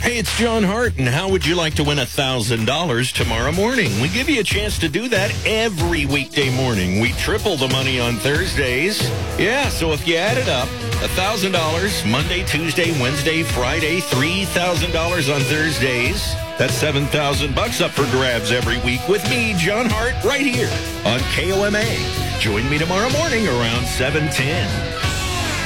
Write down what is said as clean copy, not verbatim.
Hey, it's John Hart, and how would you like to win $1,000 tomorrow morning? We give you a chance to do that every weekday morning. We triple the money on Thursdays. Yeah, so if you add it up, $1,000 Monday, Tuesday, Wednesday, Friday, $3,000 on Thursdays. That's $7,000 up for grabs every week with me, John Hart, right here on KOMA. Join me tomorrow morning around 7:10.